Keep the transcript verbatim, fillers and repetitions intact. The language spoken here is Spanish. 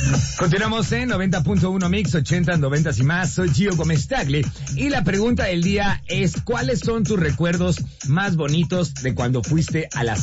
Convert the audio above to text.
Continuamos en noventa punto uno Mix, ochenta, noventa y más. Soy Gio Gómez Tagle y la pregunta del día es: ¿cuáles son tus recuerdos más bonitos de cuando fuiste a la